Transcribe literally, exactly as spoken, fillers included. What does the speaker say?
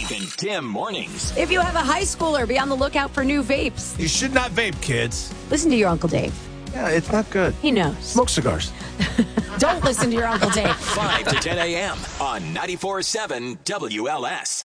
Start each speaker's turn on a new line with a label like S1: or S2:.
S1: Steve and Tim mornings.
S2: If you have a high schooler, be on the lookout for new vapes.
S3: You should not vape, kids.
S2: Listen to your Uncle Dave.
S3: Yeah, it's not good.
S2: He knows.
S3: Smoke cigars.
S2: Don't listen to your Uncle Dave.
S1: five to ten a.m. on ninety-four point seven W L S.